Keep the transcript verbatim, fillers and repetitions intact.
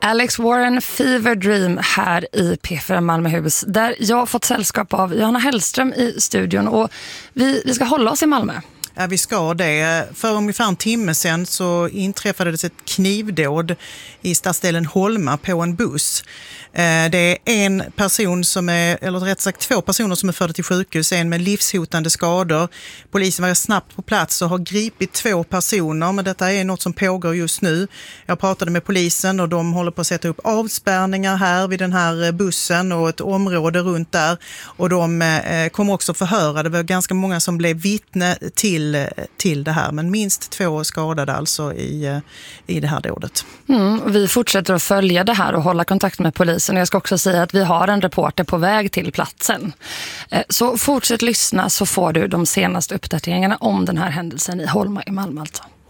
Alex Warren, Fever Dream här i P fyra Malmöhus, där jag har fått sällskap av Johanna Hellström i studion, och vi, vi ska hålla oss i Malmö. Ja, vi ska det. För ungefär en timme sedan så inträffade det ett knivdåd i stadsdelen Holma på en buss. Det är en person som är, eller rätt sagt två personer som är förda till sjukhus, en med livshotande skador. Polisen var snabbt på plats och har gripit två personer, men detta är något som pågår just nu. Jag pratade med polisen och de håller på att sätta upp avspärrningar här vid den här bussen och ett område runt där. Och de kommer också förhöra. Det var ganska många som blev vittne till, till det här, men minst två skadade alltså i, i det här dådet. Mm, vi fortsätter att följa det här och hålla kontakt med polisen. Jag ska också säga att vi har en reporter på väg till platsen. Så fortsätt lyssna så får du de senaste uppdateringarna om den här händelsen i Holma i Malmö alltså.